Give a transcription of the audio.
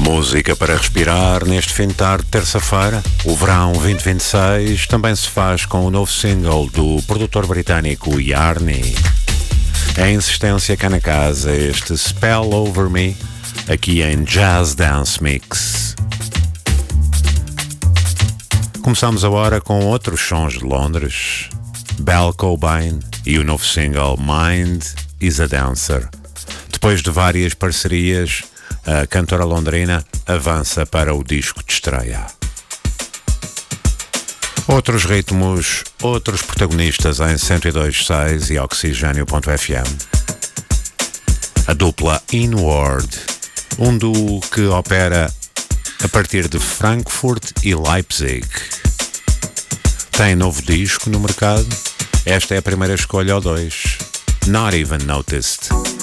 Música para respirar neste fim de tarde, terça-feira. O verão 2026 também se faz com o novo single do produtor britânico Yarny. A insistência cá na casa, este Spell Over Me, aqui em Jazz Dance Mix. Começamos agora com outros sons de Londres. Belle Cobain e o novo single Mind is a Dancer. Depois de várias parcerias, a cantora londrina avança para o disco de estreia. Outros ritmos, outros protagonistas em 102.6 e Oxigênio.fm. A dupla Inward, um duo que opera a partir de Frankfurt e Leipzig. Tem novo disco no mercado. Esta é a primeira escolha ao 2. Not Even Noticed.